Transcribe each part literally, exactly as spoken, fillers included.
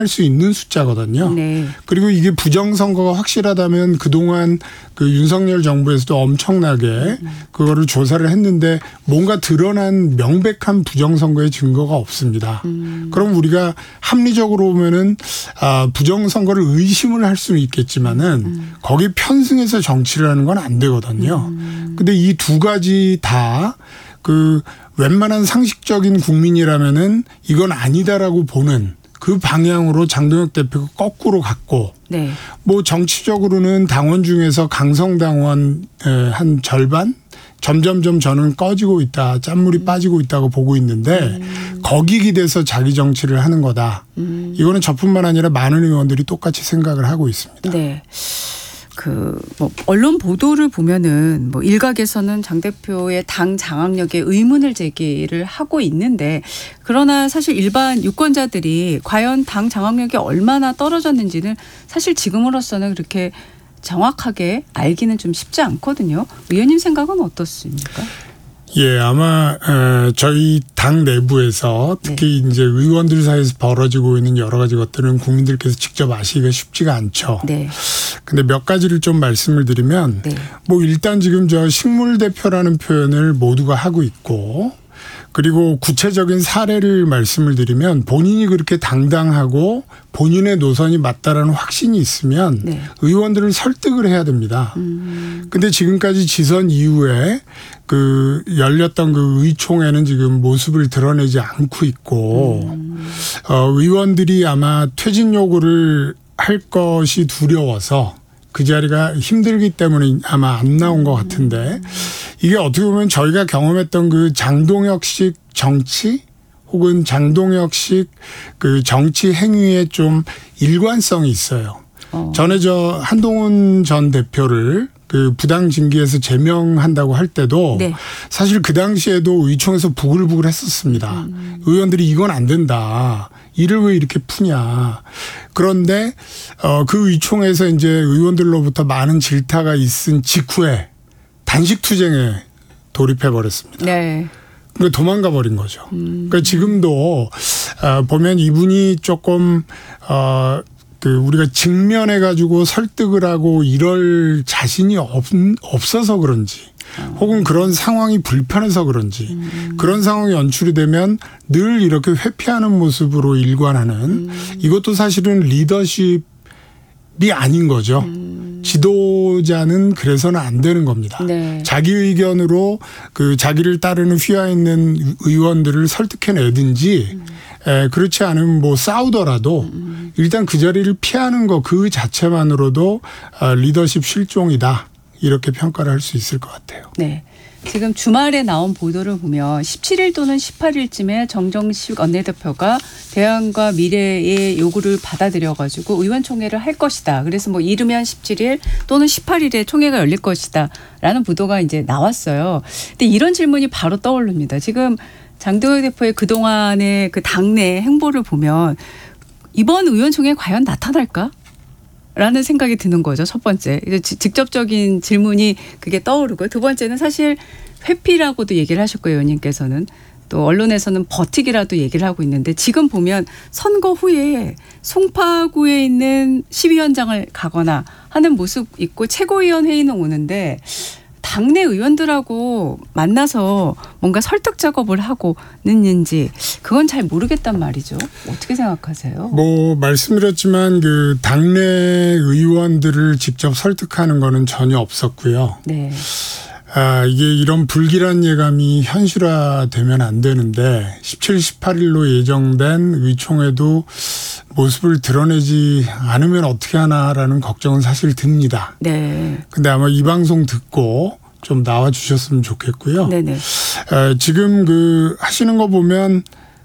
할 수 있는 숫자거든요. 네. 그리고 이게 부정선거가 확실하다면 그동안 그 윤석열 정부에서도 엄청나게 음. 그거를 조사를 했는데 뭔가 드러난 명백한 부정선거의 증거가 없습니다. 음. 그럼 우리가 합리적으로 보면은 아, 부정선거를 의심을 할 수는 있겠지만은 음. 거기 편승해서 정치를 하는 건 안 되거든요. 음. 근데 이 두 가지 다 그 웬만한 상식적인 국민이라면은 이건 아니다라고 보는 그 방향으로 장동혁 대표가 거꾸로 갔고 네. 뭐 정치적으로는 당원 중에서 강성당원 한 절반 점점점 저는 꺼지고 있다. 짠물이 음. 빠지고 있다고 보고 있는데 음. 거기 기대서 자기 정치를 하는 거다. 음. 이거는 저뿐만 아니라 많은 의원들이 똑같이 생각을 하고 있습니다. 네. 그 뭐 언론 보도를 보면은 뭐 일각에서는 장 대표의 당 장악력에 의문을 제기를 하고 있는데 그러나 사실 일반 유권자들이 과연 당 장악력이 얼마나 떨어졌는지는 사실 지금으로서는 그렇게 정확하게 알기는 좀 쉽지 않거든요. 의원님 생각은 어떻습니까? 예, 아마 저희 당 내부에서 특히 네. 이제 의원들 사이에서 벌어지고 있는 여러 가지 것들은 국민들께서 직접 아시기가 쉽지가 않죠. 네. 근데 몇 가지를 좀 말씀을 드리면 네. 뭐 일단 지금 저 식물 대표라는 표현을 모두가 하고 있고 그리고 구체적인 사례를 말씀을 드리면 본인이 그렇게 당당하고 본인의 노선이 맞다라는 확신이 있으면 네. 의원들을 설득을 해야 됩니다. 음. 근데 지금까지 지선 이후에 그 열렸던 그 의총에는 지금 모습을 드러내지 않고 있고 음. 어, 의원들이 아마 퇴진 요구를 할 것이 두려워서 그 자리가 힘들기 때문에 아마 안 나온 것 같은데 이게 어떻게 보면 저희가 경험했던 그 장동혁식 정치 혹은 장동혁식 그 정치 행위에 좀 일관성이 있어요. 어. 전에 저 한동훈 전 대표를 그 부당 징계에서 제명한다고 할 때도 네. 사실 그 당시에도 의총에서 부글부글 했었습니다. 음. 의원들이 이건 안 된다. 이를 왜 이렇게 푸냐. 그런데 어, 그 의총에서 이제 의원들로부터 많은 질타가 있은 직후에 단식 투쟁에 돌입해 버렸습니다. 네. 그러니까 도망가 버린 거죠. 음. 그러니까 지금도 어, 보면 이분이 조금 어, 그 우리가 직면해 가지고 설득을 하고 이럴 자신이 없, 없어서 그런지 혹은 그런 상황이 불편해서 그런지 음. 그런 상황이 연출이 되면 늘 이렇게 회피하는 모습으로 일관하는 음. 이것도 사실은 리더십이 아닌 거죠. 음. 지도자는 그래서는 안 되는 겁니다. 네. 자기 의견으로 그 자기를 따르는 휘하 있는 의원들을 설득해내든지 음. 에, 그렇지 않으면 뭐 싸우더라도 음. 일단 그 자리를 피하는 거 그 자체만으로도 어, 리더십 실종이다. 이렇게 평가를 할 수 있을 것 같아요. 네. 지금 주말에 나온 보도를 보면 십칠 일 또는 십팔 일쯤에 정정식 원내대표가 대안과 미래의 요구를 받아들여 가지고 의원총회를 할 것이다. 그래서 뭐 이르면 십칠 일 또는 십팔 일에 총회가 열릴 것이다. 라는 보도가 이제 나왔어요. 근데 이런 질문이 바로 떠오릅니다. 지금 장동혁 대표의 그동안의 그 당내 행보를 보면 이번 의원총회에 과연 나타날까? 라는 생각이 드는 거죠. 첫 번째. 직접적인 질문이 그게 떠오르고요. 두 번째는 사실 회피라고도 얘기를 하셨고요. 의원님께서는. 또 언론에서는 버티기라도 얘기를 하고 있는데 지금 보면 선거 후에 송파구에 있는 시위현장을 가거나 하는 모습 있고 최고위원 회의는 오는데 당내 의원들하고 만나서 뭔가 설득 작업을 하고 있는지 그건 잘 모르겠단 말이죠. 어떻게 생각하세요? 뭐 말씀드렸지만 그 당내 의원들을 직접 설득하는 거는 전혀 없었고요. 네. 아, 이게 이런 불길한 예감이 현실화되면 안 되는데 십칠, 십팔 일로 예정된 의총에도 모습을 드러내지 않으면 어떻게 하나라는 걱정은 사실 듭니다. 네. 근데 아마 이 방송 듣고 좀 나와 주셨으면 좋겠고요. 네네. 에, 지금 그 하시는 거 보면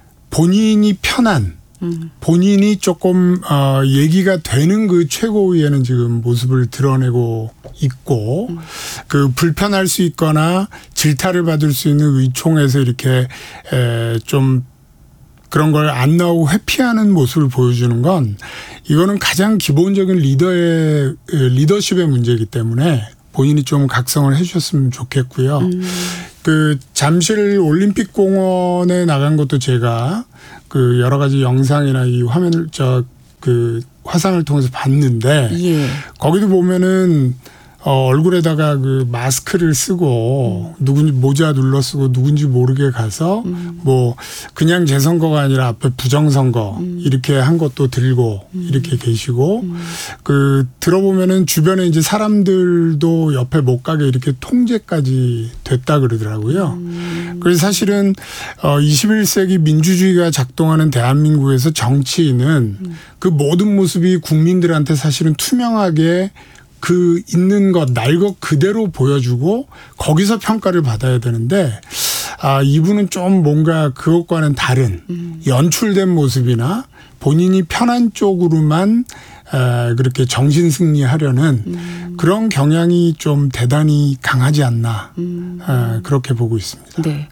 본인이 편한 음. 본인이 조금 어, 얘기가 되는 그 최고위에는 지금 모습을 드러내고 있고 음. 그 불편할 수 있거나 질타를 받을 수 있는 의총에서 이렇게 에, 좀 그런 걸 안 나오고 회피하는 모습을 보여주는 건 이거는 가장 기본적인 리더의 리더십의 문제이기 때문에 본인이 좀 각성을 해 주셨으면 좋겠고요. 음. 그 잠실 올림픽 공원에 나간 것도 제가 그 여러 가지 영상이나 이 화면을 저 그 화상을 통해서 봤는데 예. 거기도 보면은 어, 얼굴에다가 그 마스크를 쓰고 음. 누군지 모자 눌러 쓰고 누군지 모르게 가서 음. 뭐 그냥 재선거가 아니라 앞에 부정선거 음. 이렇게 한 것도 들고 음. 이렇게 계시고 음. 그 들어보면은 주변에 이제 사람들도 옆에 못 가게 이렇게 통제까지 됐다 그러더라고요. 음. 그래서 사실은 어, 이십일 세기 민주주의가 작동하는 대한민국에서 정치인은 음. 그 모든 모습이 국민들한테 사실은 투명하게 그 있는 것, 날 것 그대로 보여주고 거기서 평가를 받아야 되는데 아, 이분은 좀 뭔가 그것과는 다른 음. 연출된 모습이나 본인이 편한 쪽으로만 에, 그렇게 정신승리하려는 음. 그런 경향이 좀 대단히 강하지 않나 음. 에, 그렇게 보고 있습니다. 네.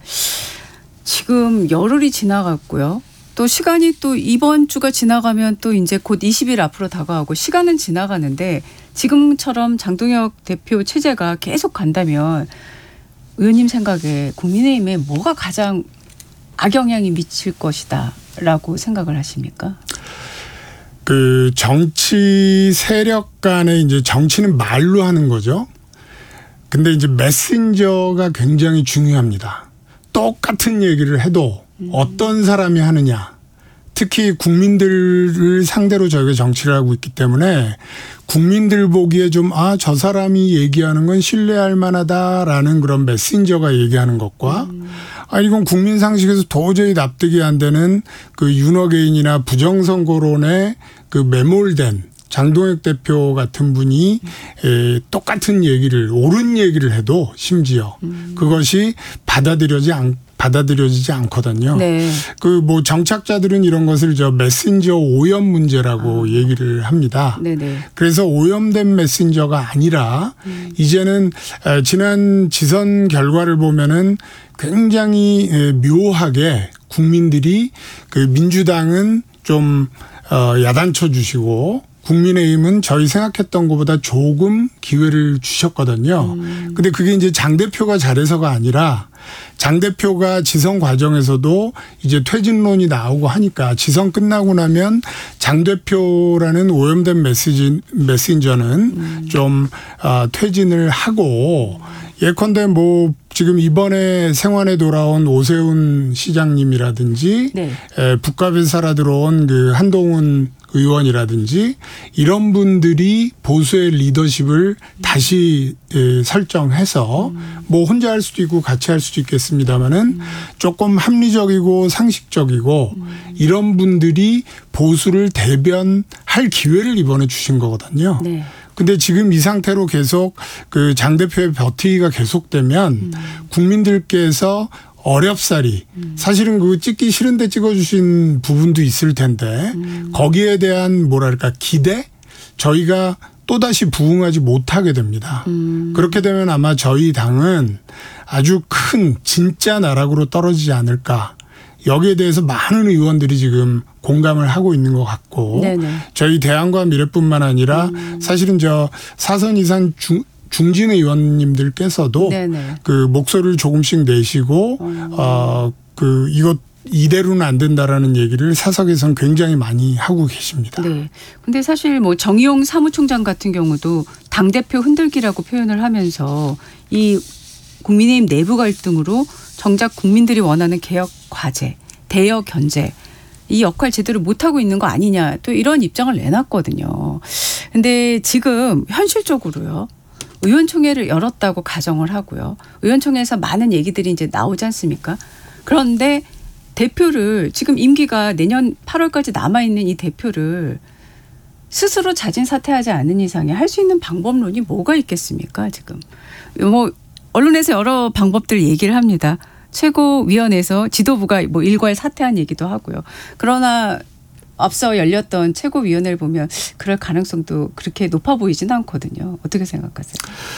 지금 열흘이 지나갔고요. 또 시간이 또 이번 주가 지나가면 또 이제 곧 이십 일 앞으로 다가오고 시간은 지나가는데 지금처럼 장동혁 대표 체제가 계속 간다면 의원님 생각에 국민의힘에 뭐가 가장 악영향이 미칠 것이다라고 생각을 하십니까? 그 정치 세력 간에 이제 정치는 말로 하는 거죠. 근데 이제 메신저가 굉장히 중요합니다. 똑같은 얘기를 해도 음. 어떤 사람이 하느냐. 특히 국민들을 상대로 저희가 정치를 하고 있기 때문에 국민들 보기에 좀 아, 저 사람이 얘기하는 건 신뢰할 만하다라는 그런 메신저가 얘기하는 것과 음. 아, 이건 국민 상식에서 도저히 납득이 안 되는 그 윤호개인이나 부정선거론에 그 매몰된 장동혁 대표 같은 분이 에, 똑같은 얘기를 옳은 얘기를 해도 심지어 음. 그것이 받아들여지 않 받아들여지지 않거든요. 네. 그 뭐 정착자들은 이런 것을 저 메신저 오염 문제라고 아. 얘기를 합니다. 네네. 그래서 오염된 메신저가 아니라 음. 이제는 지난 지선 결과를 보면은 굉장히 묘하게 국민들이 그 민주당은 좀 야단쳐 주시고 국민의힘은 저희 생각했던 것보다 조금 기회를 주셨거든요. 음. 근데 그게 이제 장 대표가 잘해서가 아니라 장 대표가 지선 과정에서도 이제 퇴진론이 나오고 하니까 지선 끝나고 나면 장 대표라는 오염된 메시지, 메신저는 음. 좀 어, 퇴진을 하고 예컨대 뭐 지금 이번에 생환에 돌아온 오세훈 시장님이라든지 네. 에, 북갑에 살아 들어온 그 한동훈 의원이라든지 이런 분들이 보수의 리더십을 다시 설정해서 뭐 혼자 할 수도 있고 같이 할 수도 있겠습니다마는 조금 합리적이고 상식적이고 이런 분들이 보수를 대변할 기회를 이번에 주신 거거든요. 네. 근데 지금 이 상태로 계속 그 장 대표의 버티기가 계속되면 음. 국민들께서 어렵사리 음. 사실은 그 찍기 싫은데 찍어주신 부분도 있을 텐데 음. 거기에 대한 뭐랄까 기대 저희가 또다시 부응하지 못하게 됩니다. 음. 그렇게 되면 아마 저희 당은 아주 큰 진짜 나락으로 떨어지지 않을까. 여기에 대해서 많은 의원들이 지금 공감을 하고 있는 것 같고 네네. 저희 대안과 미래뿐만 아니라 음. 사실은 저 사선 이상 중 중진 의원님들께서도 네네. 그 목소리를 조금씩 내시고 음. 어, 그 이것 이대로는 안 된다라는 얘기를 사석에서는 굉장히 많이 하고 계십니다. 네. 근데 사실 뭐 정의용 사무총장 같은 경우도 당대표 흔들기라고 표현을 하면서 이 국민의힘 내부 갈등으로 정작 국민들이 원하는 개혁 과제, 대여 견제 이 역할 제대로 못하고 있는 거 아니냐 또 이런 입장을 내놨거든요. 근데 지금 현실적으로요. 의원총회를 열었다고 가정을 하고요. 의원총회에서 많은 얘기들이 이제 나오지 않습니까? 그런데 대표를 지금 임기가 내년 팔월까지 남아있는 이 대표를 스스로 자진 사퇴하지 않은 이상에 할 수 있는 방법론이 뭐가 있겠습니까? 지금 뭐 언론에서 여러 방법들 얘기를 합니다. 최고위원회에서 지도부가 뭐 일괄 사퇴한 얘기도 하고요. 그러나 앞서 열렸던 최고위원회를 보면 그럴 가능성도 그렇게 높아 보이진 않거든요. 어떻게 생각하세요?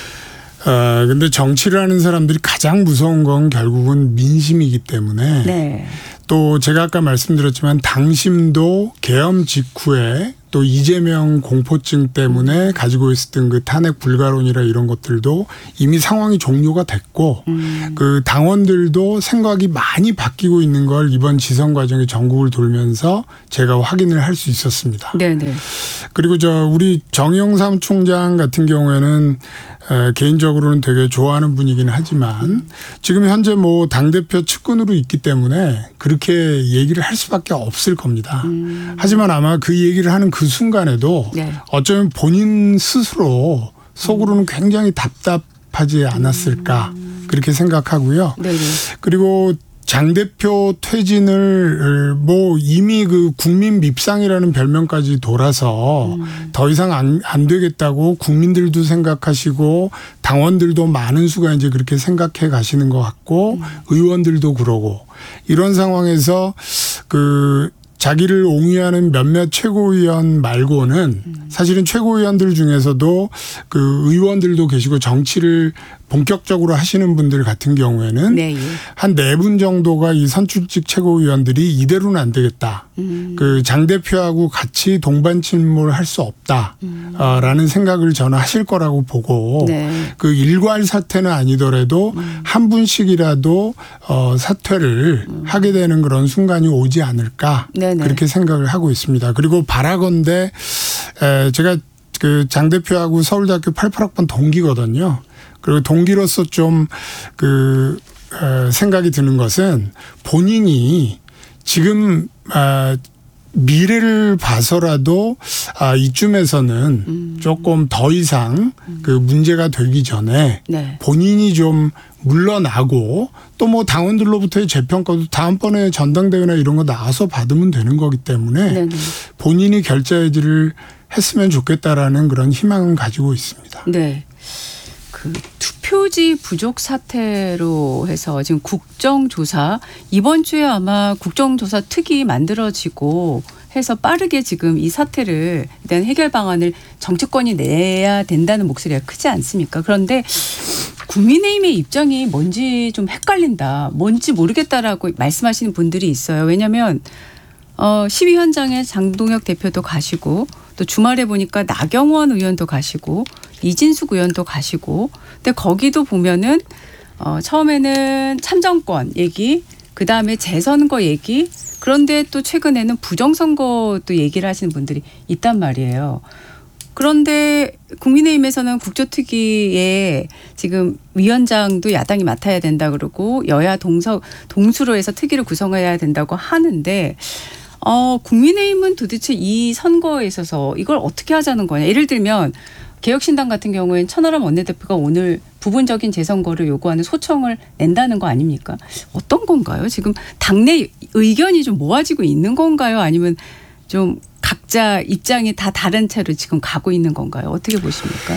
아, 근데 정치를 하는 사람들이 가장 무서운 건 결국은 민심이기 때문에 네. 또 제가 아까 말씀드렸지만 당심도 계엄 직후에 또 또 이재명 공포증 때문에 가지고 있었던 그 탄핵 불가론이라 이런 것들도 이미 상황이 종료가 됐고 음. 그 당원들도 생각이 많이 바뀌고 있는 걸 이번 지선 과정에 전국을 돌면서 제가 확인을 할 수 있었습니다. 네네. 그리고 저 우리 정의용 사무총장 같은 경우에는 에, 개인적으로는 되게 좋아하는 분이긴 하지만 음. 지금 현재 뭐 당대표 측근으로 있기 때문에 그렇게 얘기를 할 수밖에 없을 겁니다. 음. 하지만 아마 그 얘기를 하는 그 순간에도 네. 어쩌면 본인 스스로 속으로는 음. 굉장히 답답하지 않았을까 음. 그렇게 생각하고요. 네네. 그리고 장 대표 퇴진을 뭐 이미 그 국민 밉상이라는 별명까지 돌아서 음. 더 이상 안, 안 되겠다고 국민들도 생각하시고 당원들도 많은 수가 이제 그렇게 생각해 가시는 것 같고 음. 의원들도 그러고 이런 상황에서 그 자기를 옹위하는 몇몇 최고위원 말고는 사실은 최고위원들 중에서도 그 의원들도 계시고 정치를 본격적으로 하시는 분들 같은 경우에는 네, 예. 한 네 분 정도가 이 선출직 최고위원들이 이대로는 안 되겠다. 음. 그 장 대표하고 같이 동반 침몰할 수 없다라는 음. 생각을 저는 하실 거라고 보고 네. 그 일괄 사퇴는 아니더라도 음. 한 분씩이라도 어 사퇴를 음. 하게 되는 그런 순간이 오지 않을까 네네. 그렇게 생각을 하고 있습니다. 그리고 바라건대 제가 그 장 대표하고 서울대학교 팔십팔 학번 동기거든요. 그리고 동기로서 좀 그 생각이 드는 것은 본인이 지금 미래를 봐서라도 이쯤에서는 음. 조금 더 이상 그 문제가 되기 전에 네. 본인이 좀 물러나고 또 뭐 당원들로부터의 재평가도 다음번에 전당대회나 이런 거 나와서 받으면 되는 거기 때문에 네네. 본인이 결자해지를 했으면 좋겠다라는 그런 희망은 가지고 있습니다. 네. 그 투표지 부족 사태로 해서 지금 국정조사 이번 주에 아마 국정조사 특위 만들어지고 해서 빠르게 지금 이 사태를 일단 해결 방안을 정치권이 내야 된다는 목소리가 크지 않습니까? 그런데 국민의힘의 입장이 뭔지 좀 헷갈린다. 뭔지 모르겠다라고 말씀하시는 분들이 있어요. 왜냐하면 어, 시위 현장에 장동혁 대표도 가시고 또 주말에 보니까 나경원 의원도 가시고 이진숙 의원도 가시고 근데 거기도 보면은 어, 처음에는 참정권 얘기 그다음에 재선거 얘기 그런데 또 최근에는 부정선거도 얘기를 하시는 분들이 있단 말이에요. 그런데 국민의힘에서는 국조특위에 지금 위원장도 야당이 맡아야 된다 그러고 여야 동서, 동수로 해서 특위를 구성해야 된다고 하는데 어, 국민의힘은 도대체 이 선거에 있어서 이걸 어떻게 하자는 거냐. 예를 들면 개혁신당 같은 경우에는 천하람 원내대표가 오늘 부분적인 재선거를 요구하는 소청을 낸다는 거 아닙니까? 어떤 건가요? 지금 당내 의견이 좀 모아지고 있는 건가요? 아니면 좀 각자 입장이 다 다른 채로 지금 가고 있는 건가요? 어떻게 보십니까?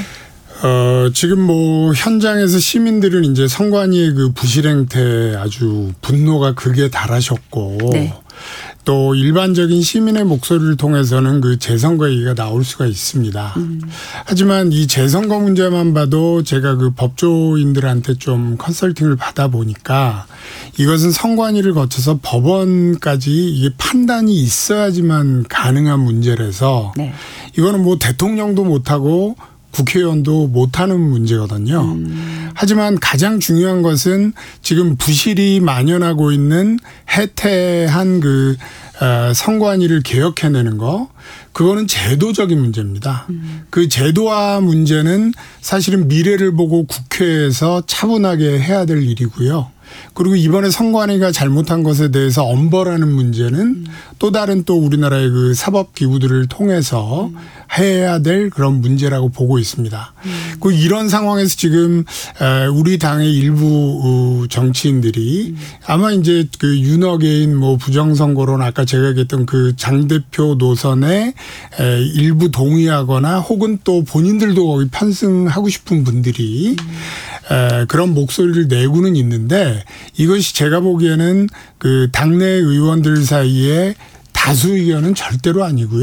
어, 지금 뭐 현장에서 시민들은 이제 선관위의 그 부실 행태에 아주 분노가 극에 달하셨고 네. 또 일반적인 시민의 목소리를 통해서는 그 재선거 얘기가 나올 수가 있습니다. 음. 하지만 이 재선거 문제만 봐도 제가 그 법조인들한테 좀 컨설팅을 받아보니까 이것은 선관위를 거쳐서 법원까지 이게 판단이 있어야지만 가능한 문제라서 네. 이거는 뭐 대통령도 못하고 국회의원도 못하는 문제거든요. 음. 하지만 가장 중요한 것은 지금 부실이 만연하고 있는 해태한 그 선관위를 개혁해내는 거 그거는 제도적인 문제입니다. 음. 그 제도화 문제는 사실은 미래를 보고 국회에서 차분하게 해야 될 일이고요. 그리고 이번에 선관위가 잘못한 것에 대해서 엄벌하는 문제는 음. 또 다른 또 우리나라의 그 사법기구들을 통해서 음. 해야 될 그런 문제라고 보고 있습니다. 음. 그 이런 상황에서 지금 우리 당의 일부 정치인들이 음. 아마 이제 그 윤어게인 뭐 부정선거론 아까 제가 얘기했던 그 장 대표 노선에 일부 동의하거나 혹은 또 본인들도 거기 편승하고 싶은 분들이 음. 에, 그런 목소리를 내고는 있는데 이것이 제가 보기에는 그 당내 의원들 사이에 다수 의견은 절대로 아니고요.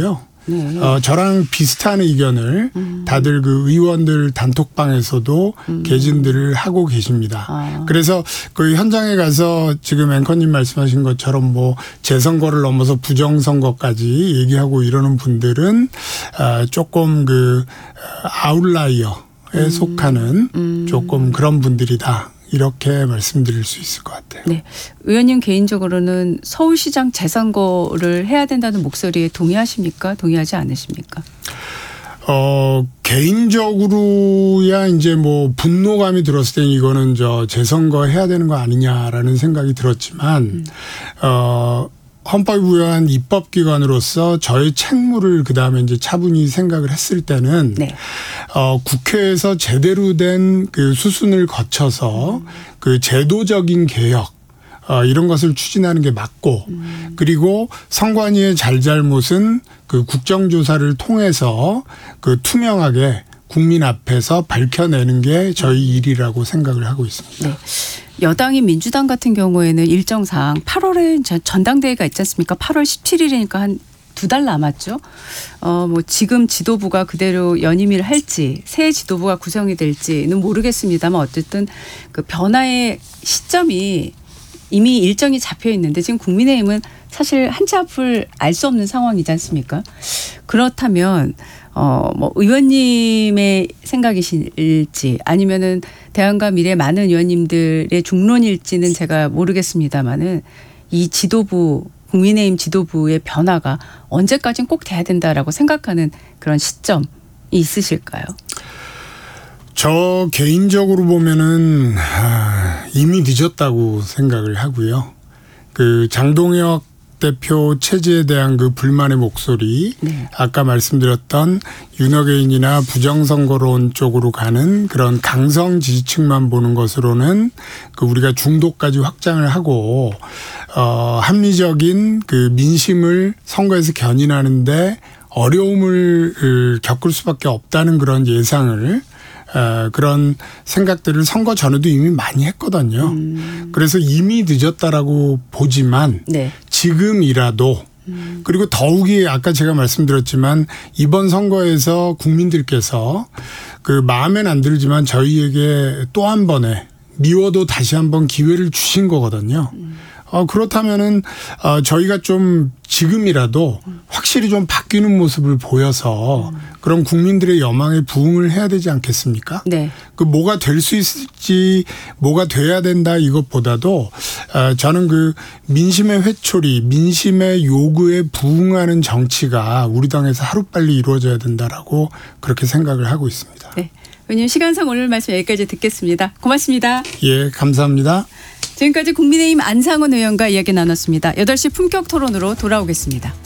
네. 어, 저랑 비슷한 의견을 음. 다들 그 의원들 단톡방에서도 음. 개진들을 하고 계십니다. 아. 그래서 그 현장에 가서 지금 앵커님 말씀하신 것처럼 뭐 재선거를 넘어서 부정선거까지 얘기하고 이러는 분들은 조금 그 아웃라이어에 음. 속하는 음. 조금 그런 분들이다. 이렇게 말씀드릴 수 있을 것 같아요. 네, 의원님 개인적으로는 서울시장 재선거를 해야 된다는 목소리에 동의하십니까? 동의하지 않으십니까? 어, 개인적으로야 이제 뭐 분노감이 들었을 때 이거는 저 재선거 해야 되는 거 아니냐라는 생각이 들었지만, 음. 어, 헌법에 부여한 입법기관으로서 저의 책무를 그 다음에 이제 차분히 생각을 했을 때는 네. 어, 국회에서 제대로 된 그 수순을 거쳐서 음. 그 제도적인 개혁 어, 이런 것을 추진하는 게 맞고 음. 그리고 선관위의 잘잘못은 그 국정조사를 통해서 그 투명하게 국민 앞에서 밝혀내는 게 저희 일이라고 생각을 하고 있습니다. 네. 여당인 민주당 같은 경우에는 일정상 팔월에 전당대회가 있지 않습니까? 팔월 십칠일이니까 한 두 달 남았죠. 어, 뭐 지금 지도부가 그대로 연임을 할지 새 지도부가 구성이 될지는 모르겠습니다만 어쨌든 그 변화의 시점이 이미 일정이 잡혀 있는데 지금 국민의힘은 사실 한치 앞을 알 수 없는 상황이지 않습니까? 그렇다면 어, 뭐 의원님의 생각이실지 아니면은 대안과 미래 많은 의원님들의 중론일지는 제가 모르겠습니다만은 이 지도부 국민의힘 지도부의 변화가 언제까지는 꼭 돼야 된다라고 생각하는 그런 시점이 있으실까요? 저 개인적으로 보면은 아, 이미 늦었다고 생각을 하고요. 그 장동혁 대표 체제에 대한 그 불만의 목소리, 네. 아까 말씀드렸던 윤호개인이나 부정선거론 쪽으로 가는 그런 강성 지지층만 보는 것으로는 그 우리가 중도까지 확장을 하고 어, 합리적인 그 민심을 선거에서 견인하는데 어려움을 겪을 수밖에 없다는 그런 예상을 어, 그런 생각들을 선거 전에도 이미 많이 했거든요. 음. 그래서 이미 늦었다라고 보지만 네. 지금이라도 음. 그리고 더욱이 아까 제가 말씀드렸지만 이번 선거에서 국민들께서 그 마음엔 안 들지만 저희에게 또 한 번에 미워도 다시 한번 기회를 주신 거거든요. 음. 어, 그렇다면은, 어, 저희가 좀 지금이라도 확실히 좀 바뀌는 모습을 보여서 음. 그런 국민들의 여망에 부응을 해야 되지 않겠습니까? 네. 그 뭐가 될 수 있을지 뭐가 돼야 된다 이것보다도 어, 저는 그 민심의 회초리, 민심의 요구에 부응하는 정치가 우리 당에서 하루빨리 이루어져야 된다라고 그렇게 생각을 하고 있습니다. 네. 의원님 시간상 오늘 말씀 여기까지 듣겠습니다. 고맙습니다. 예, 감사합니다. 지금까지 국민의힘 안상훈 의원과 이야기 나눴습니다. 여덟 시 품격 토론으로 돌아오겠습니다.